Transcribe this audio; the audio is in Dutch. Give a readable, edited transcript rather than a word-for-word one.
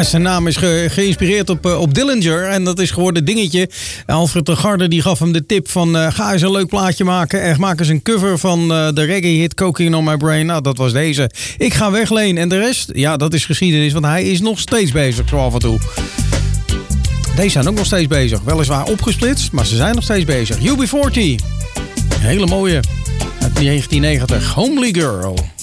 zijn naam is geïnspireerd op Dillinger. En dat is geworden Dingetje. Alfred de Garde die gaf hem de tip van... ga eens een leuk plaatje maken. En maak eens een cover van de reggae-hit Cocaine on My Brain. Nou, dat was deze. Ik ga weg, Leen. En de rest, ja, dat is geschiedenis. Want hij is nog steeds bezig, zo af en toe. Deze zijn ook nog steeds bezig. Weliswaar opgesplitst, maar ze zijn nog steeds bezig. UB40. Een hele mooie uit 1990. Homely Girl.